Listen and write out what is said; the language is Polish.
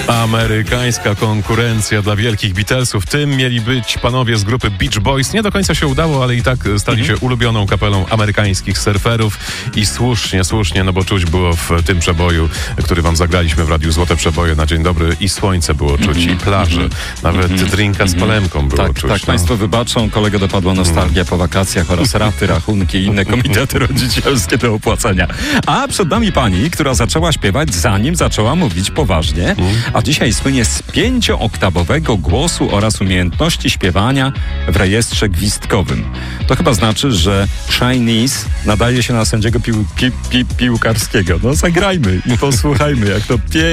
Amerykańska konkurencja dla wielkich Beatlesów. Tym mieli być panowie z grupy Beach Boys. Nie do końca się udało, ale i tak stali się ulubioną kapelą amerykańskich surferów. I słusznie, no bo czuć było w tym przeboju, który wam zagraliśmy w Radiu Złote Przeboje na Dzień Dobry, i słońce było czuć, i plaże. Nawet drinka z palemką było czuć. Tak, państwo wybaczą, kolegę dopadła nostalgia po wakacjach oraz raty, rachunki i inne komitety rodzicielskie do opłacenia. A przed nami pani, która zaczęła śpiewać, zanim zaczęła mówić poważnie, a dzisiaj słynie z 5-oktawowego głosu oraz umiejętności śpiewania w rejestrze gwizdkowym. To chyba znaczy, że Chinese nadaje się na sędziego piłkarskiego. No zagrajmy i posłuchajmy, jak to pięknie